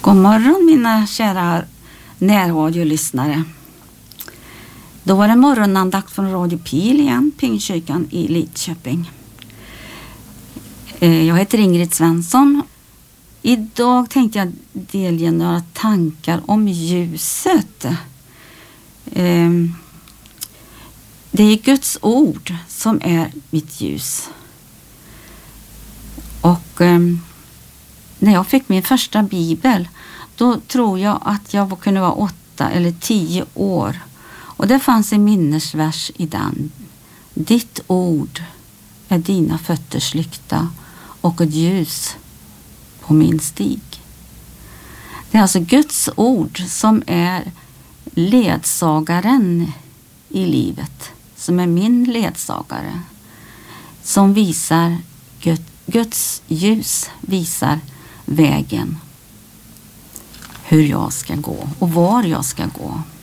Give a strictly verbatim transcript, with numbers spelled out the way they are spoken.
God morgon mina kära närradiolyssnare. Då var det morgonandakt från Radio Pil igen, Pingstkyrkan i Lidköping. Jag heter Ingrid Svensson. Idag tänkte jag delge några tankar om ljuset. Det är Guds ord som är mitt ljus. Och när jag fick min första bibel, då tror jag att jag kunde vara åtta eller tio år. Och det fanns en minnesvers i den. Ditt ord är dina fötters lykta och ett ljus på min stig. Det är alltså Guds ord som är ledsagaren i livet. Som är min ledsagare. Som visar Gud, Guds ljus visar vägen. Hur jag ska gå och var jag ska gå.